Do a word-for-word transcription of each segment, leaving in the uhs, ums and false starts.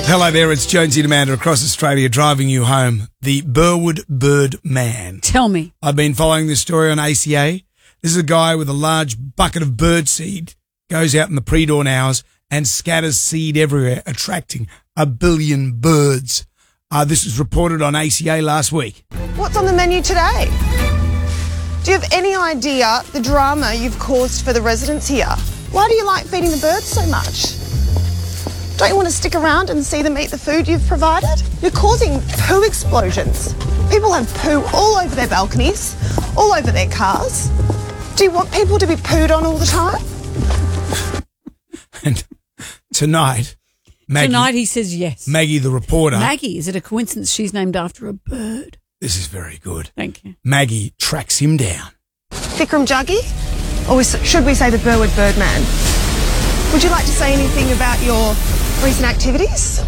Hello there, it's Jonesy and Amanda across Australia driving you home. The Burwood Bird Man. Tell me. I've been following this story on A C A. This is a guy with a large bucket of bird seed, goes out in the pre-dawn hours and scatters seed everywhere, attracting a billion birds. Uh, this was reported on A C A last week. What's on the menu today? Do you have any idea the drama you've caused for the residents here? Why do you like feeding the birds so much? Don't you want to stick around and see them eat the food you've provided? You're causing poo explosions. People have poo all over their balconies, all over their cars. Do you want people to be pooed on all the time? And tonight, Maggie, Tonight he says yes. Maggie the reporter. Maggie, is it a coincidence she's named after a bird? This is very good. Thank you. Maggie tracks him down. Vikram Jaggi? Or should we say the Burwood Bird Man? Would you like to say anything about your recent activities?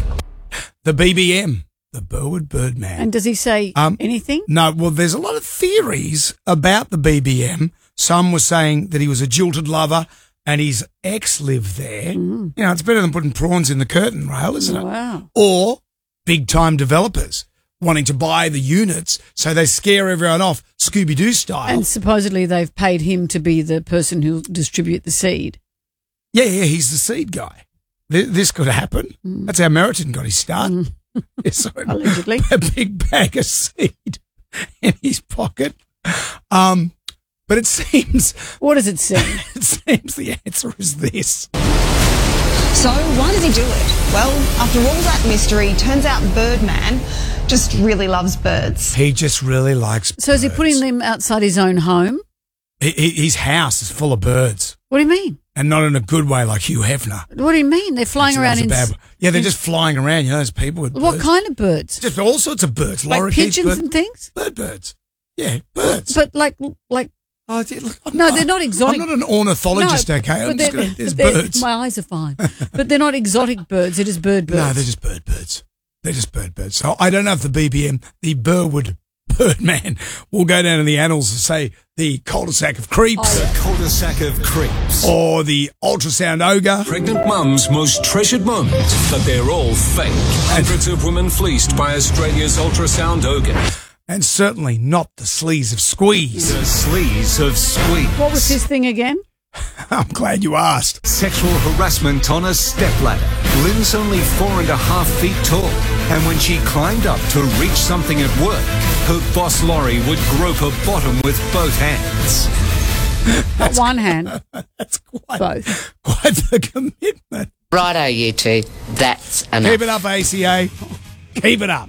The B B M, the Burwood Bird Man. And does he say Um, anything? No, well, there's a lot of theories about the B B M. Some were saying that he was a jilted lover and his ex lived there. Mm. You know, it's better than putting prawns in the curtain rail, isn't it? Wow. Or big-time developers wanting to buy the units so they scare everyone off Scooby-Doo style. And supposedly they've paid him to be the person who'll distribute the seed. Yeah, yeah, he's the seed guy. Th- This could happen. Mm. That's how Meriton got his start. Mm. So Allegedly. a big bag of seed in his pocket. Um, but it seems, What does it seem? it seems the answer is this. So, why does he do it? Well, after all that mystery, turns out Birdman just really loves birds. He just really likes So is he birds. putting them outside his own home? He- he- His house is full of birds. What do you mean? And not in a good way like Hugh Hefner. What do you mean? They're flying That's- around that's in... a bad s- one. Yeah, they're in- just flying around, you know, those people with What birds. kind of birds? Just all sorts of birds. Like Lorikeets, pigeons bird, and things? bird birds. Yeah, birds. But like... like Oh, yeah, look, I'm No, they're not exotic. I'm not an ornithologist, No, okay? I'm but just they're- gonna, there's but they're- birds. My eyes are fine. But they're not exotic birds. They're just bird birds. No, they're just bird birds. They're just bird birds. So I don't know if the B B M, the Burwood Bird Man, will go down in the annals and say the cul-de-sac of creeps Oh, The cul-de-sac of creeps. or the ultrasound ogre. Pregnant mum's most treasured moment, but they're all fake. Hundreds of women fleeced by Australia's ultrasound ogre. And certainly not the sleaze of squeeze. The sleaze of squeeze. What was his thing again? I'm glad you asked. Sexual harassment on a stepladder. Lynn's only four and a half feet tall, and when she climbed up to reach something at work, her boss Laurie would grope her bottom with both hands. Not one hand. That's quite, Both. quite the commitment. Righto, you two. That's enough. Keep it up, A C A. Keep it up.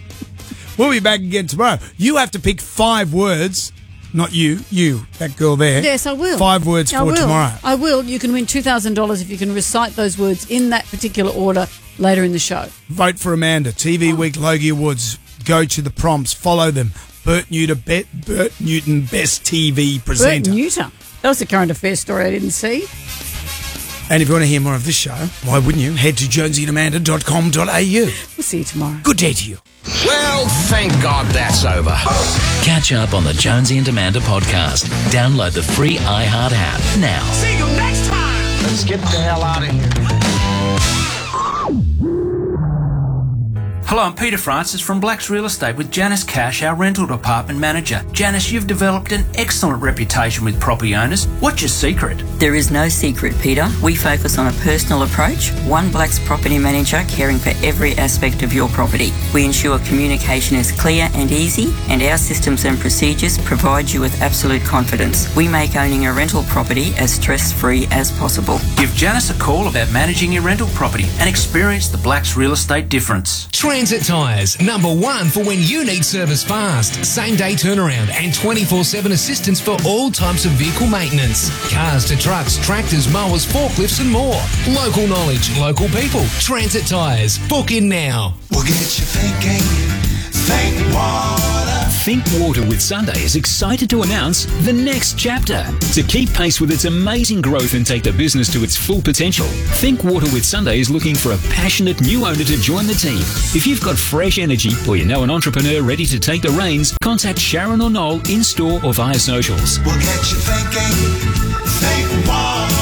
We'll be back again tomorrow. You have to pick five words. Not you, you, that girl there. Yes, I will. Five words I for will. tomorrow. I will. You can win two thousand dollars if you can recite those words in that particular order later in the show. Vote for Amanda. T V Week Logie Awards. Go to the prompts. Follow them. Bert Newton, Bert, Bert Newton, best T V presenter. Bert Newton. That was a current affairs story I didn't see. And if you want to hear more of this show, why wouldn't you? Head to jonesy and amanda dot com dot a u. We'll see you tomorrow. Good day to you. Well, thank God that's over. Catch up on the Jonesy and Amanda podcast. Download the free iHeart app now. See you next time. Let's get the hell out of here. Hello, I'm Peter Francis from Blacks Real Estate with Janice Cash, our rental department manager. Janice, you've developed an excellent reputation with property owners. What's your secret? There is no secret, Peter. We focus on a personal approach, one Blacks property manager caring for every aspect of your property. We ensure communication is clear and easy, and our systems and procedures provide you with absolute confidence. We make owning a rental property as stress-free as possible. Give Janice a call about managing your rental property and experience the Blacks Real Estate difference. Transit Tyres, number one for when you need service fast, same day turnaround and twenty-four seven assistance for all types of vehicle maintenance. Cars to trucks, tractors, mowers, forklifts and more. Local knowledge, local people. Transit Tyres. Book in now. We'll get you thinking. Think water. Think Water with Sunday is excited to announce the next chapter. To keep pace with its amazing growth and take the business to its full potential, Think Water with Sunday is looking for a passionate new owner to join the team. If you've got fresh energy or you know an entrepreneur ready to take the reins, contact Sharon or Noel in store or via socials. We'll get you thinking. Think water.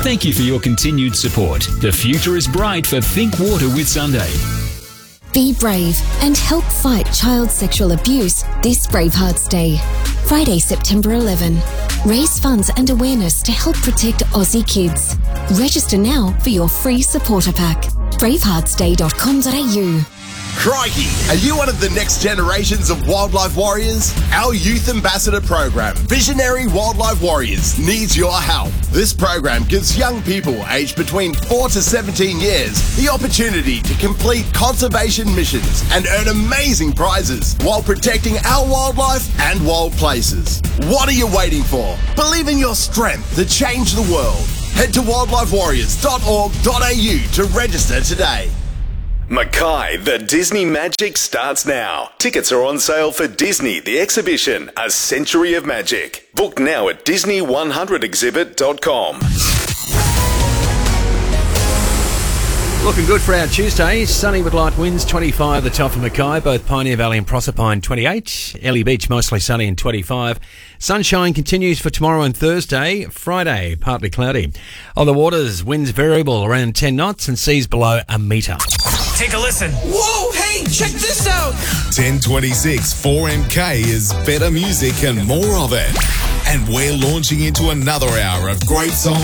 Thank you for your continued support. The future is bright for Think Water with Sunday. Be brave and help fight child sexual abuse this Bravehearts Day. Friday, September eleventh. Raise funds and awareness to help protect Aussie kids. Register now for your free supporter pack. bravehearts day dot com dot a u. Crikey, are you one of the next generations of wildlife warriors? Our Youth Ambassador program, Visionary Wildlife Warriors, needs your help. This program gives young people aged between four to seventeen years the opportunity to complete conservation missions and earn amazing prizes while protecting our wildlife and wild places. What are you waiting for? Believe in your strength to change the world. Head to wildlife warriors dot org dot a u to register today. Mackay, the Disney Magic starts now. Tickets are on sale for Disney, the exhibition, A Century of Magic. Book now at disney one hundred exhibit dot com. Looking good for our Tuesday. Sunny with light winds, twenty-five the top for Mackay, both Pioneer Valley and Proserpine, twenty-eight. Ellie Beach, mostly sunny and twenty-five. Sunshine continues for tomorrow and Thursday. Friday, partly cloudy. On the waters, winds variable around ten knots and seas below a metre. Take a listen. Whoa, hey, check this out. ten twenty-six four M K is better music and more of it. And we're launching into another hour of great songs